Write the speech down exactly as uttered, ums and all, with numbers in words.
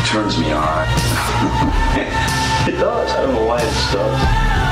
turns me on. It does. I don't know why it does.